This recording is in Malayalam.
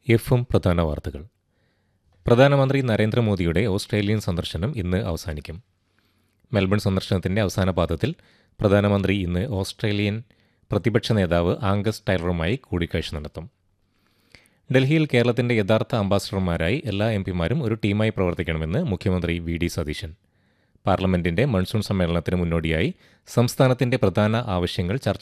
എഫും പ്രധാന വാർത്തകൾ. പ്രധാനമന്ത്രി നരേന്ദ്രമോദിയുടെ ഓസ്ട്രേലിയൻ സന്ദർശനം ഇന്ന് അവസാനിക്കും. മെൽബൺ സന്ദർശനത്തിന്റെ അവസാന പാദത്തിൽ പ്രധാനമന്ത്രി ഇന്ന് ഓസ്ട്രേലിയൻ പ്രതിപക്ഷ നേതാവ് ആംഗസ് ടൈലറുമായി കൂടിക്കാഴ്ച നടത്തും. ഡൽഹിയിൽ കേരളത്തിന്റെ യഥാർത്ഥ അംബാസഡർമാരായി എല്ലാ എംപിമാരും ഒരു ടീമായി പ്രവർത്തിക്കണമെന്ന് മുഖ്യമന്ത്രി വി.ഡി. സതീശൻ. പാർലമെന്റിന്റെ മൺസൂൺ സമ്മേളനത്തിന് മുന്നോടിയായി സംസ്ഥാനത്തിന്റെ പ്രധാന ആവശ്യങ്ങൾ ചർച്ച